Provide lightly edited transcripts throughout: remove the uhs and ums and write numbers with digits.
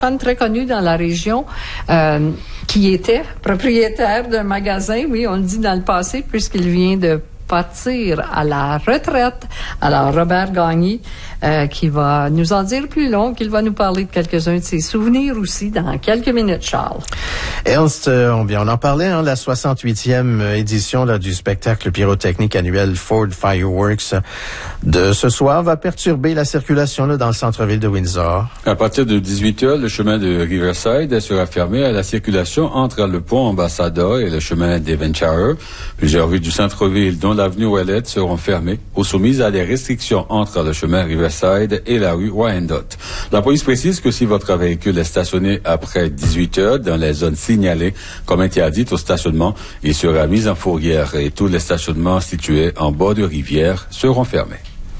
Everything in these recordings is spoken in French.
très connu dans la région qui était propriétaire d'un magasin, oui, on le dit dans le passé, puisqu'il vient de partir à la retraite. Alors, Robert Gagné, qui va nous en dire plus long, qu'il va nous parler de quelques-uns de ses souvenirs aussi dans quelques minutes, Charles. Ernst, on en parlait, la 68e édition du spectacle pyrotechnique annuel Ford Fireworks de ce soir va perturber la circulation dans le centre-ville de Windsor. À partir de 18h, le chemin de Riverside sera fermé à la circulation entre le pont Ambassador et le chemin d'Eventshire. Plusieurs rues du centre-ville, dont l'avenue Ouellette, seront fermées ou soumises à des restrictions entre le chemin Riverside et la rue Wyandotte. La police précise que si votre véhicule est stationné après 18h dans les zones signalées comme interdites au stationnement, il sera mis en fourrière et tous les stationnements situés en bord de rivière seront fermés.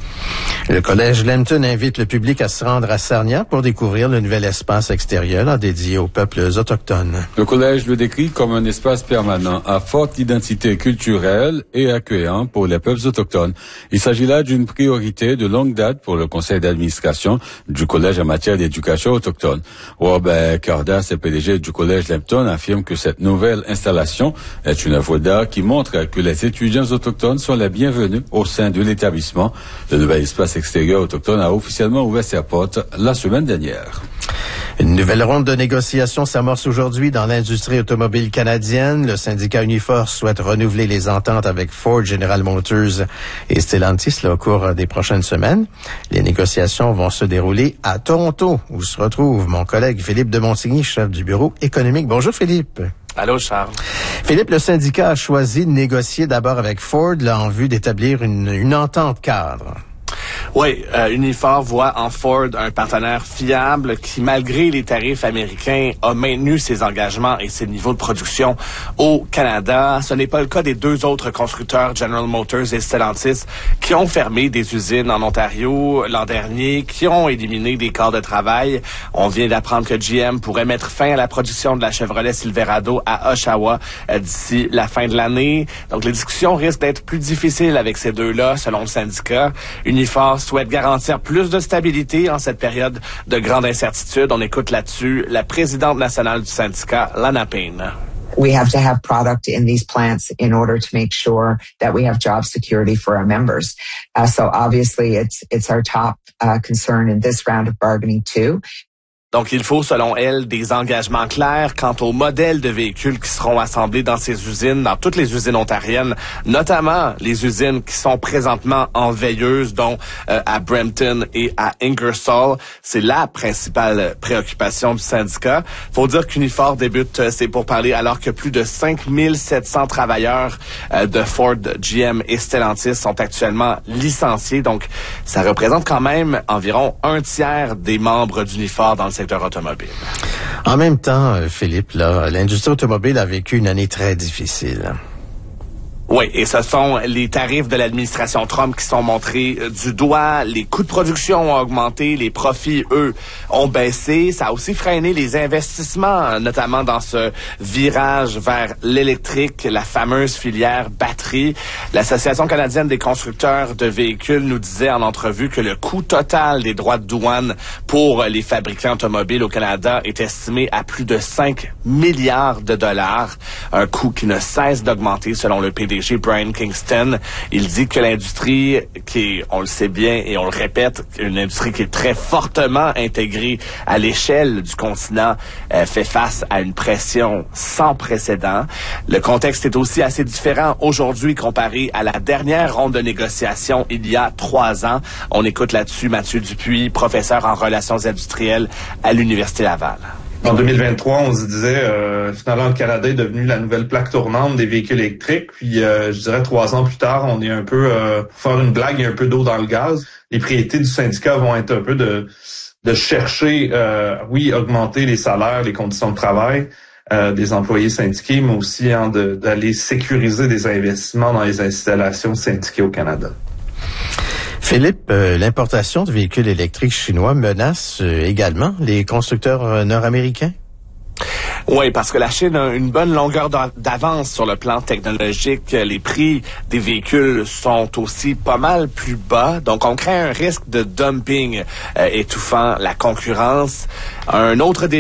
Le Collège Lambton invite le public à se rendre à Sarnia pour découvrir le nouvel espace extérieur dédié aux peuples autochtones. Le Collège le décrit comme un espace permanent à forte identité culturelle et accueillant pour les peuples autochtones. Il s'agit là d'une priorité de longue date pour le conseil d'administration du Collège en matière d'éducation autochtone. Robert Cardas, PDG du Collège Lambton, affirme que cette nouvelle installation est une œuvre d'art qui montre que les étudiants autochtones sont les bienvenus au sein de l'établissement. Le nouvel espace extérieur autochtone a officiellement ouvert ses portes la semaine dernière. Une nouvelle ronde de négociations s'amorce aujourd'hui dans l'industrie automobile canadienne. Le syndicat Unifor souhaite renouveler les ententes avec Ford, General Motors et Stellantis au cours des prochaines semaines. Les négociations vont se dérouler à Toronto, où se retrouve mon collègue Philippe de Montigny, chef du bureau économique. Bonjour Philippe. Allô, Charles. Philippe, le syndicat a choisi de négocier d'abord avec Ford en vue d'établir une entente cadre. Oui, Unifor voit en Ford un partenaire fiable qui, malgré les tarifs américains, a maintenu ses engagements et ses niveaux de production au Canada. Ce n'est pas le cas des deux autres constructeurs, General Motors et Stellantis, qui ont fermé des usines en Ontario l'an dernier, qui ont éliminé des corps de travail. On vient d'apprendre que GM pourrait mettre fin à la production de la Chevrolet Silverado à Oshawa d'ici la fin de l'année. Donc, les discussions risquent d'être plus difficiles avec ces deux-là, selon le syndicat. Unifor souhaite garantir plus de stabilité en cette période de grande incertitude. On écoute là-dessus la présidente nationale du syndicat, Lana Payne. We have to have product in these plants in order to make sure that we have job security for our members. So obviously it's our top concern in this round of bargaining too. Donc, il faut, selon elle, des engagements clairs quant aux modèles de véhicules qui seront assemblés dans ces usines, dans toutes les usines ontariennes, notamment les usines qui sont présentement en veilleuse, dont à Brampton et à Ingersoll. C'est la principale préoccupation du syndicat. Faut dire qu'Unifor débute ses pourparlers alors que plus de 5700 travailleurs de Ford, GM et Stellantis sont actuellement licenciés. Donc, ça représente quand même environ un tiers des membres d'Unifor dans le secteur automobile. En même temps, Philippe, l'industrie automobile a vécu une année très difficile. Oui, et ce sont les tarifs de l'administration Trump qui sont montrés du doigt. Les coûts de production ont augmenté, les profits, eux, ont baissé. Ça a aussi freiné les investissements, notamment dans ce virage vers l'électrique, la fameuse filière batterie. L'Association canadienne des constructeurs de véhicules nous disait en entrevue que le coût total des droits de douane pour les fabricants automobiles au Canada est estimé à plus de 5 milliards de dollars, un coût qui ne cesse d'augmenter selon le PDG Brian Kingston. Il dit que l'industrie on le sait bien et on le répète, une industrie qui est très fortement intégrée à l'échelle du continent, fait face à une pression sans précédent. Le contexte est aussi assez différent aujourd'hui comparé à la dernière ronde de négociations il y a 3 ans. On écoute là-dessus Mathieu Dupuis, professeur en relations industrielles à l'Université Laval. En 2023, on se disait, finalement, le Canada est devenu la nouvelle plaque tournante des véhicules électriques. Puis, je dirais 3 ans plus tard, on est un peu, faire une blague, il y a un peu d'eau dans le gaz. Les priorités du syndicat vont être un peu de chercher, augmenter les salaires, les conditions de travail des employés syndiqués, mais aussi d'aller sécuriser des investissements dans les installations syndiquées au Canada. Philippe, l'importation de véhicules électriques chinois menace également les constructeurs nord-américains? Oui, parce que la Chine a une bonne longueur d'avance sur le plan technologique. Les prix des véhicules sont aussi pas mal plus bas. Donc, on crée un risque de dumping étouffant la concurrence. Un autre défi